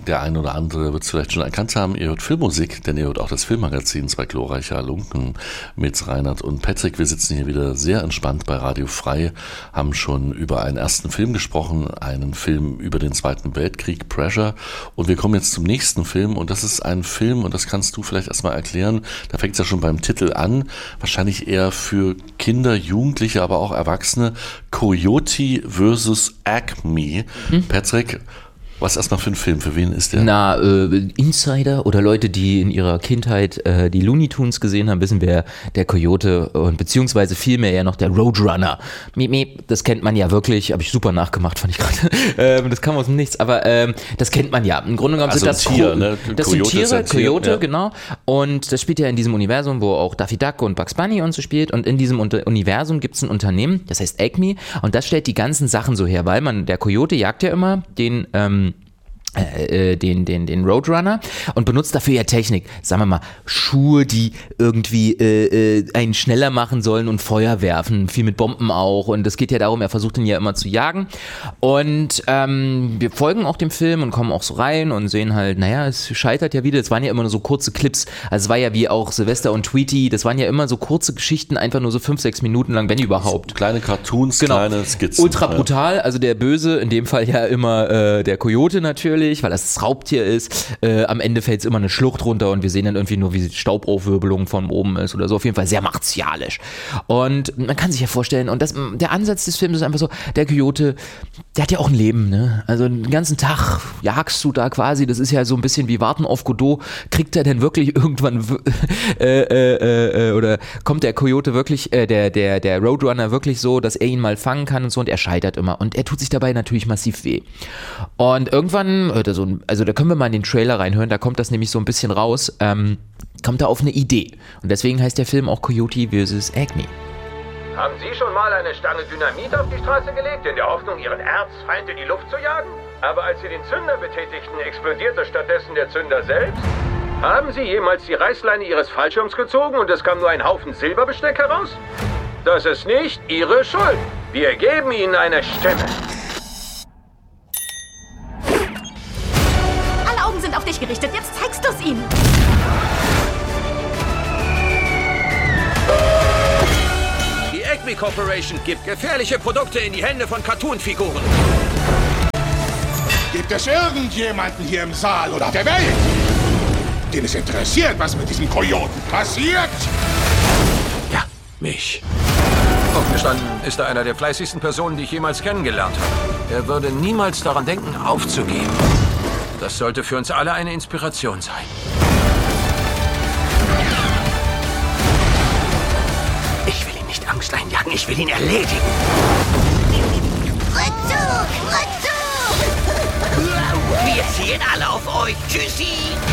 Der ein oder andere wird es vielleicht schon erkannt haben. Ihr hört Filmmusik, denn ihr hört auch das Filmmagazin Zwei glorreiche Halunken mit Reinhard und Patrick. Wir sitzen hier wieder sehr entspannt bei Radio Frei, haben schon über einen ersten Film gesprochen, einen Film über den Zweiten Weltkrieg, Pressure. Und wir kommen jetzt zum nächsten Film und das ist ein Film, und das kannst du vielleicht erstmal erklären, da fängt es ja schon beim Titel an, wahrscheinlich eher für Kinder, Jugendliche, aber auch Erwachsene, Coyote vs. Acme. Patrick, was erstmal für ein Film? Für wen ist der? Insider oder Leute, die in ihrer Kindheit die Looney Tunes gesehen haben, wissen, wer der Coyote und beziehungsweise vielmehr ja noch der Roadrunner. Das kennt man ja wirklich, habe ich super nachgemacht, fand ich gerade. Das kam aus dem Nichts, aber das kennt man ja. Im Grunde genommen also sind das Tier, ne? Das sind Tiere, Coyote, ja. Genau. Und das spielt ja in diesem Universum, wo auch Daffy Duck und Bugs Bunny und so spielt. Und in diesem Universum gibt es ein Unternehmen, das heißt Acme, und das stellt die ganzen Sachen so her, weil der Coyote jagt ja immer den Roadrunner und benutzt dafür ja Technik, sagen wir mal, Schuhe, die irgendwie einen schneller machen sollen und Feuer werfen, viel mit Bomben auch, und es geht ja darum, er versucht ihn ja immer zu jagen und wir folgen auch dem Film und kommen auch so rein und sehen halt, naja, es scheitert ja wieder, es waren ja immer nur so kurze Clips, also es war ja wie auch Sylvester und Tweety, das waren ja immer so kurze Geschichten, einfach nur so 5-6 Minuten lang, wenn überhaupt. So kleine Cartoons, genau. Kleine Skizzen. Ultra brutal, also der Böse, in dem Fall ja immer der Coyote natürlich, weil das Raubtier ist. Am Ende fällt es immer eine Schlucht runter und wir sehen dann irgendwie nur, wie Staubaufwirbelung von oben ist oder so. Auf jeden Fall sehr martialisch. Und man kann sich ja vorstellen, und der Ansatz des Films ist einfach so, der Coyote, der hat ja auch ein Leben, ne? Also den ganzen Tag jagst du da quasi, das ist ja so ein bisschen wie Warten auf Godot. Kriegt er denn wirklich irgendwann oder kommt der Coyote wirklich, der Roadrunner wirklich so, dass er ihn mal fangen kann und so, und er scheitert immer. Und er tut sich dabei natürlich massiv weh. Und irgendwann also da können wir mal in den Trailer reinhören, da kommt das nämlich so ein bisschen raus, kommt er auf eine Idee. Und deswegen heißt der Film auch Coyote vs. Acme. Haben Sie schon mal eine Stange Dynamit auf die Straße gelegt, in der Hoffnung, Ihren Erzfeind in die Luft zu jagen? Aber als Sie den Zünder betätigten, explodierte stattdessen der Zünder selbst? Haben Sie jemals die Reißleine Ihres Fallschirms gezogen und es kam nur ein Haufen Silberbesteck heraus? Das ist nicht Ihre Schuld. Wir geben Ihnen eine Stimme. Sind auf dich gerichtet, jetzt zeigst du es ihnen. Die Acme Corporation gibt gefährliche Produkte in die Hände von Cartoon-Figuren. Gibt es irgendjemanden hier im Saal oder auf der Welt, den es interessiert, was mit diesem Kojoten passiert? Ja, mich. Offen gestanden ist er einer der fleißigsten Personen, die ich jemals kennengelernt habe. Er würde niemals daran denken, aufzugeben. Das sollte für uns alle eine Inspiration sein. Ich will ihn nicht Angst einjagen, ich will ihn erledigen. Rückzug! Rückzug! Wir ziehen alle auf euch. Tschüssi!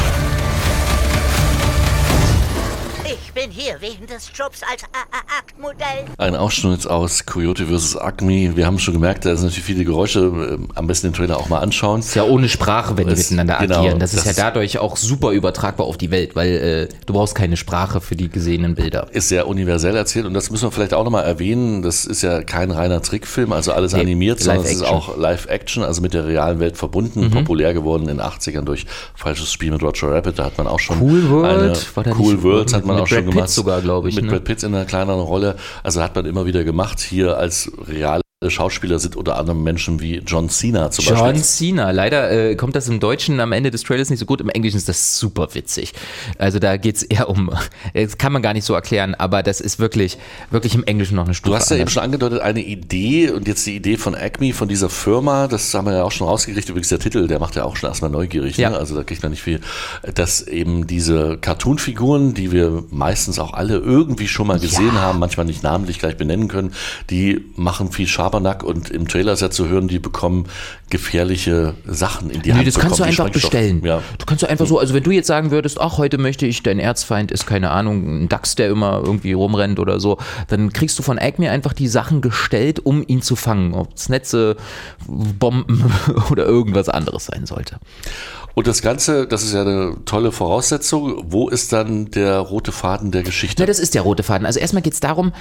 Ich bin hier wegen des Jobs als Aktmodell. Ein Ausschnitt aus Coyote vs. Acme. Wir haben schon gemerkt, da sind natürlich viele Geräusche. Am besten den Trailer auch mal anschauen. Ist ja ohne Sprache, wenn die miteinander agieren. Genau, das ist ja dadurch auch super übertragbar auf die Welt, weil du brauchst keine Sprache für die gesehenen Bilder. Ist sehr universell erzählt, und das müssen wir vielleicht auch nochmal erwähnen. Das ist ja kein reiner Trickfilm, also alles animiert, sondern es ist auch Live-Action, also mit der realen Welt verbunden. Populär geworden in den 80ern durch Falsches Spiel mit Roger Rabbit. Da hat man auch schon Cool World, Cool World hat man auch schon gemacht. Sogar, glaube ich. Mit Brad Pitt in einer kleineren Rolle. Also hat man immer wieder gemacht. Hier als reale Schauspieler sind unter anderem Menschen wie John Cena zum Beispiel. John Cena. Leider kommt das im Deutschen am Ende des Trailers nicht so gut. Im Englischen ist das super witzig. Also da geht es eher das kann man gar nicht so erklären, aber das ist wirklich im Englischen noch eine Stufe. Du hast ja eben schon angedeutet, eine Idee, und jetzt die Idee von Acme, von dieser Firma, das haben wir ja auch schon rausgekriegt. Übrigens der Titel, der macht ja auch schon erstmal neugierig. Ja. Ne? Also da kriegt man nicht viel. Dass eben diese Cartoon-Figuren, die wir meistens auch alle irgendwie schon mal gesehen haben, manchmal nicht namentlich gleich benennen können, die machen viel Schabernack, und im Trailer ist ja zu hören, die bekommen gefährliche Sachen in die Hand. Das kannst du einfach bestellen. Ja. Du kannst du einfach so, also wenn du jetzt sagen würdest, ach, heute möchte ich, dein Erzfeind ist, keine Ahnung, ein Dachs, der immer irgendwie rumrennt oder so, dann kriegst du von Acme einfach die Sachen gestellt, um ihn zu fangen. Ob es Netze, Bomben oder irgendwas anderes sein sollte. Und das Ganze, das ist ja eine tolle Voraussetzung. Wo ist dann der rote Faden der Geschichte? Na, das ist der rote Faden. Also erstmal geht es darum,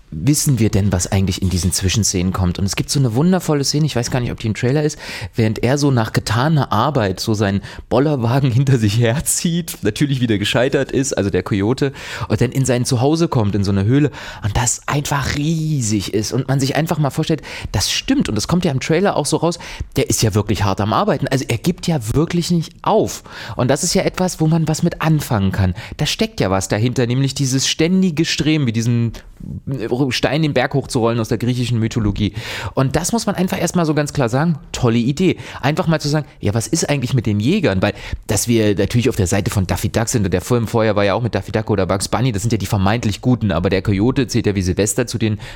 wissen wir denn, was eigentlich in diesen Zwischenszenen kommt? Und es gibt so eine wundervolle Szene, ich weiß gar nicht, ob die im Trailer ist, während er so nach getaner Arbeit so seinen Bollerwagen hinter sich herzieht, natürlich wieder gescheitert ist, also der Coyote, und dann in sein Zuhause kommt, in so eine Höhle, und das einfach riesig ist und man sich einfach mal vorstellt, das stimmt, und das kommt ja im Trailer auch so raus, der ist ja wirklich hart am Arbeiten, also er gibt ja wirklich nicht auf. Und das ist ja etwas, wo man was mit anfangen kann. Da steckt ja was dahinter, nämlich dieses ständige Streben, wie diesen Stein den Berg hochzurollen aus der griechischen Mythologie. Und das muss man einfach erstmal so ganz klar sagen, tolle Idee. Einfach mal zu sagen, ja, was ist eigentlich mit den Jägern? Weil, dass wir natürlich auf der Seite von Daffy Duck sind, und der Film vorher war ja auch mit Daffy Duck oder Bugs Bunny, das sind ja die vermeintlich Guten, aber der Coyote zählt ja wie Silvester zu den,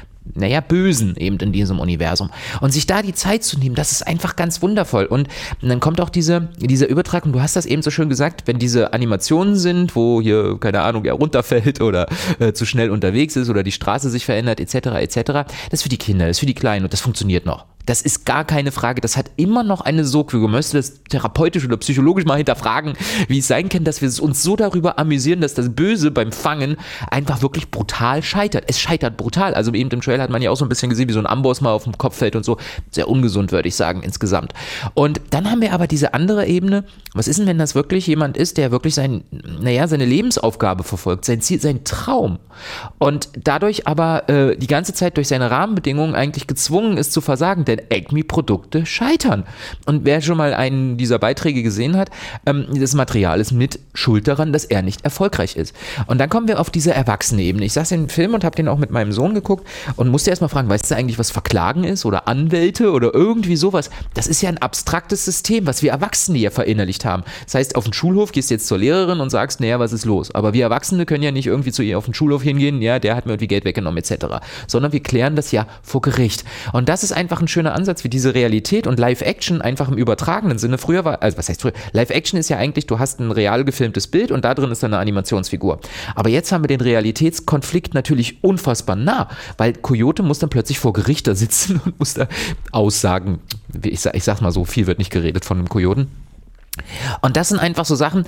Bösen eben in diesem Universum. Und sich da die Zeit zu nehmen, das ist einfach ganz wundervoll. Und dann kommt auch dieser Übertrag, und du hast das eben so schön gesagt, wenn diese Animationen sind, wo hier, keine Ahnung, er runterfällt oder zu schnell unterwegs ist oder die Straße sich verändert, etc., das ist für die Kinder, das ist für die Kleinen, und das funktioniert noch. Das ist gar keine Frage, das hat immer noch eine Sogwirkung. Man müsste das therapeutisch oder psychologisch mal hinterfragen, wie es sein kann, dass wir uns so darüber amüsieren, dass das Böse beim Fangen einfach wirklich brutal scheitert. Es scheitert brutal. Also eben im Trailer hat man ja auch so ein bisschen gesehen, wie so ein Amboss mal auf dem Kopf fällt und so. Sehr ungesund, würde ich sagen, insgesamt. Und dann haben wir aber diese andere Ebene. Was ist denn, wenn das wirklich jemand ist, der wirklich seine Lebensaufgabe verfolgt, sein Ziel, sein Traum, und dadurch aber die ganze Zeit durch seine Rahmenbedingungen eigentlich gezwungen ist zu versagen, denn Acme-Produkte scheitern. Und wer schon mal einen dieser Beiträge gesehen hat, das Material ist mit schuld daran, dass er nicht erfolgreich ist. Und dann kommen wir auf diese Erwachsene-Ebene. Ich saß in dem Film und habe den auch mit meinem Sohn geguckt und musste erstmal fragen, weißt du eigentlich, was Verklagen ist oder Anwälte oder irgendwie sowas? Das ist ja ein abstraktes System, was wir Erwachsene ja verinnerlicht haben. Das heißt, auf den Schulhof gehst du jetzt zur Lehrerin und sagst, naja, was ist los? Aber wir Erwachsene können ja nicht irgendwie zu ihr auf den Schulhof hingehen, ja, der hat mir irgendwie Geld weggenommen etc., sondern wir klären das ja vor Gericht. Und das ist einfach ein schöner Ansatz, wie diese Realität und Live-Action einfach im übertragenen Sinne. Früher war, also was heißt früher? Live-Action ist ja eigentlich, du hast ein real gefilmtes Bild und da drin ist dann eine Animationsfigur. Aber jetzt haben wir den Realitätskonflikt natürlich unfassbar nah, weil Coyote muss dann plötzlich vor Gericht da sitzen und muss da aussagen. Ich sag's mal so, viel wird nicht geredet von einem Kojoten. Und das sind einfach so Sachen,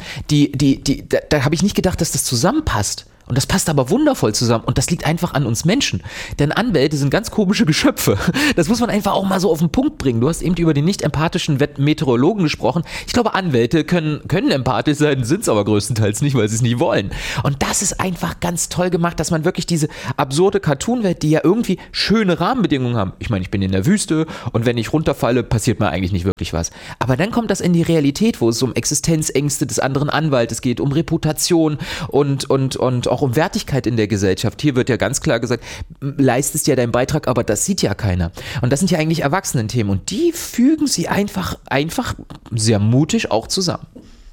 da habe ich nicht gedacht, dass das zusammenpasst. Und das passt aber wundervoll zusammen, und das liegt einfach an uns Menschen, denn Anwälte sind ganz komische Geschöpfe. Das muss man einfach auch mal so auf den Punkt bringen. Du hast eben über den nicht empathischen Meteorologen gesprochen. Ich glaube, Anwälte können empathisch sein, sind es aber größtenteils nicht, weil sie es nie wollen. Und das ist einfach ganz toll gemacht, dass man wirklich diese absurde Cartoon-Welt, die ja irgendwie schöne Rahmenbedingungen haben. Ich meine, ich bin in der Wüste und wenn ich runterfalle, passiert mir eigentlich nicht wirklich was. Aber dann kommt das in die Realität, wo es um Existenzängste des anderen Anwaltes geht, um Reputation und auch um Wertigkeit in der Gesellschaft. Hier wird ja ganz klar gesagt, leistest ja deinen Beitrag, aber das sieht ja keiner. Und das sind ja eigentlich Erwachsenenthemen, und die fügen sie einfach sehr mutig auch zusammen.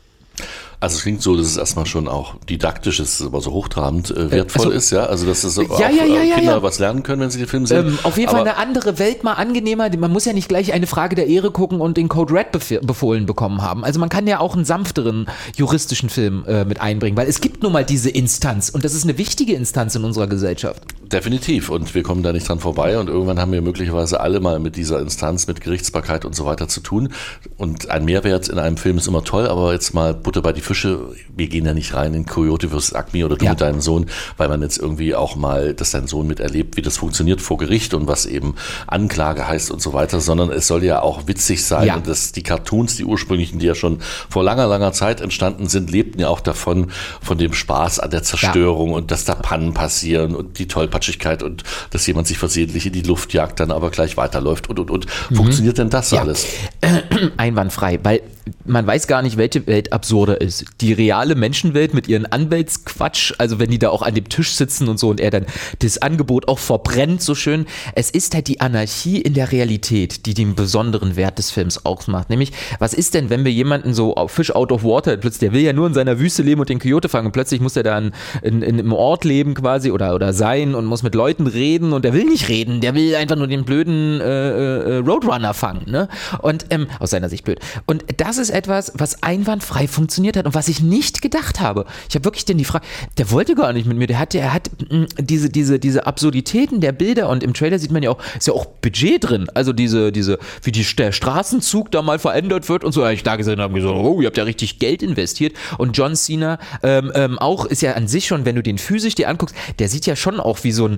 Also es klingt so, dass es erstmal schon auch didaktisch ist, aber so hochtrabend wertvoll ist, ja? Also dass es so Kinder was lernen können, wenn sie den Film sehen. Auf jeden Fall eine andere Welt, mal angenehmer. Man muss ja nicht gleich eine Frage der Ehre gucken und den Code Red befohlen bekommen haben. Also man kann ja auch einen sanfteren juristischen Film mit einbringen, weil es gibt nun mal diese Instanz, und das ist eine wichtige Instanz in unserer Gesellschaft. Definitiv, und wir kommen da nicht dran vorbei, und irgendwann haben wir möglicherweise alle mal mit dieser Instanz, mit Gerichtsbarkeit und so weiter zu tun, und ein Mehrwert in einem Film ist immer toll, aber jetzt mal Butter bei die Fische, wir gehen ja nicht rein in Coyote vs. Acme oder du mit deinem Sohn, weil man jetzt irgendwie auch mal, dass dein Sohn miterlebt, wie das funktioniert vor Gericht und was eben Anklage heißt und so weiter, sondern es soll ja auch witzig sein, und dass die Cartoons, die ursprünglichen, die ja schon vor langer Zeit entstanden sind, lebten ja auch davon, von dem Spaß an der Zerstörung und dass da Pannen passieren und die Tollpatschigkeit und dass jemand sich versehentlich in die Luft jagt, dann aber gleich weiterläuft und. Funktioniert denn das alles? Einwandfrei, weil man weiß gar nicht, welche Welt absurder ist. Die reale Menschenwelt mit ihren Anwältsquatsch, also wenn die da auch an dem Tisch sitzen und so und er dann das Angebot auch verbrennt, so schön. Es ist halt die Anarchie in der Realität, die den besonderen Wert des Films ausmacht. Nämlich, was ist denn, wenn wir jemanden so Fish out of water, plötzlich, der will ja nur in seiner Wüste leben und den Coyote fangen, und plötzlich muss er dann in einem Ort leben quasi oder sein und muss mit Leuten reden, und der will nicht reden, der will einfach nur den blöden Roadrunner fangen, ne? Und aus seiner Sicht blöd. Und das ist etwas, was einwandfrei funktioniert hat und was ich nicht gedacht habe. Ich habe wirklich die Frage, der wollte gar nicht mit mir, er hat diese Absurditäten der Bilder, und im Trailer sieht man ja auch, ist ja auch Budget drin, also wie der Straßenzug da mal verändert wird und so, ich da gesehen habe, gesagt, oh, ihr habt ja richtig Geld investiert, und John Cena auch ist ja an sich schon, wenn du den physisch dir anguckst, der sieht ja schon auch wie so ein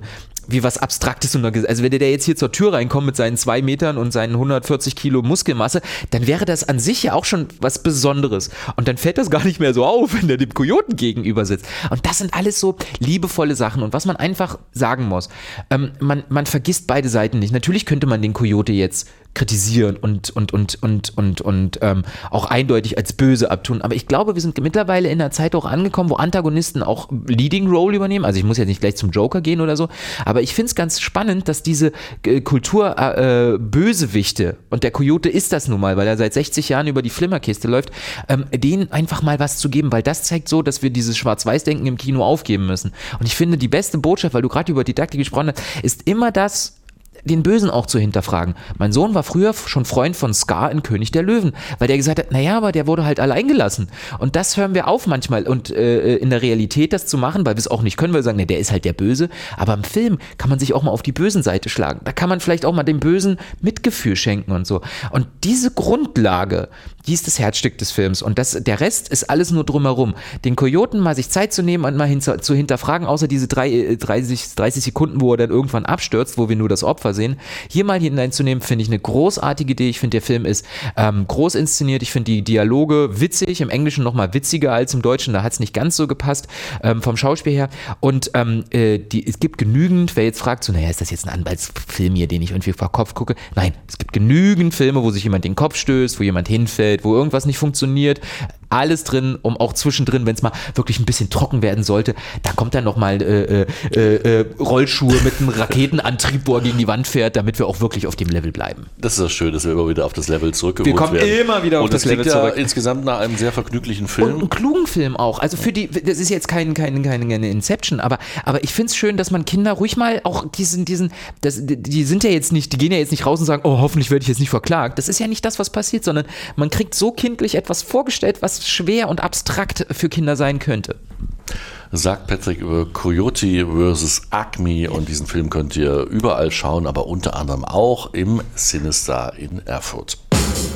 was Abstraktes. Also wenn der jetzt hier zur Tür reinkommt mit seinen 2 Metern und seinen 140 Kilo Muskelmasse, dann wäre das an sich ja auch schon was Besonderes. Und dann fällt das gar nicht mehr so auf, wenn der dem Kojoten gegenüber sitzt. Und das sind alles so liebevolle Sachen. Und was man einfach sagen muss, man vergisst beide Seiten nicht. Natürlich könnte man den Kojote jetzt kritisieren und auch eindeutig als böse abtun. Aber ich glaube, wir sind mittlerweile in einer Zeit auch angekommen, wo Antagonisten auch Leading Role übernehmen. Also ich muss jetzt nicht gleich zum Joker gehen oder so, aber ich finde es ganz spannend, dass diese Kultur Bösewichte, und der Coyote ist das nun mal, weil er seit 60 Jahren über die Flimmerkiste läuft, denen einfach mal was zu geben, weil das zeigt so, dass wir dieses Schwarz-Weiß-Denken im Kino aufgeben müssen. Und ich finde, die beste Botschaft, weil du gerade über Didaktik gesprochen hast, ist immer das, den Bösen auch zu hinterfragen. Mein Sohn war früher schon Freund von Scar in König der Löwen, weil der gesagt hat, naja, aber der wurde halt allein gelassen. Und das hören wir auf manchmal. Und in der Realität das zu machen, weil wir es auch nicht können, weil wir sagen, nee, der ist halt der Böse. Aber im Film kann man sich auch mal auf die bösen Seite schlagen. Da kann man vielleicht auch mal dem Bösen Mitgefühl schenken und so. Und diese Grundlage, die ist das Herzstück des Films. Und der Rest ist alles nur drumherum. Den Kojoten mal sich Zeit zu nehmen und mal zu hinterfragen, außer diese 30 Sekunden, wo er dann irgendwann abstürzt, wo wir nur das Opfer sehen. Hier mal hineinzunehmen, finde ich eine großartige Idee. Ich finde, der Film ist groß inszeniert. Ich finde die Dialoge witzig, im Englischen noch mal witziger als im Deutschen. Da hat es nicht ganz so gepasst vom Schauspiel her. Und es gibt genügend, wer jetzt fragt, so, naja, ist das jetzt ein Anwaltsfilm hier, den ich irgendwie vor Kopf gucke? Nein, es gibt genügend Filme, wo sich jemand den Kopf stößt, wo jemand hinfällt, wo irgendwas nicht funktioniert. Alles drin, um auch zwischendrin, wenn es mal wirklich ein bisschen trocken werden sollte, da kommt dann nochmal Rollschuhe mit einem Raketenantrieb, wo er gegen die Wand fährt, damit wir auch wirklich auf dem Level bleiben. Das ist ja schön, dass wir immer wieder auf das Level zurückgeholt werden. Wir kommen immer wieder auf das Level zurück. Und das klingt ja insgesamt nach einem sehr vergnüglichen Film. Und einen klugen Film auch. Also das ist jetzt keine Inception, aber ich finde es schön, dass man Kinder ruhig mal auch die gehen ja jetzt nicht raus und sagen, oh, hoffentlich werde ich jetzt nicht verklagt. Das ist ja nicht das, was passiert, sondern man kriegt so kindlich etwas vorgestellt, was schwer und abstrakt für Kinder sein könnte. Sagt Patrick über Coyote vs. Acme, und diesen Film könnt ihr überall schauen, aber unter anderem auch im Cinestar in Erfurt.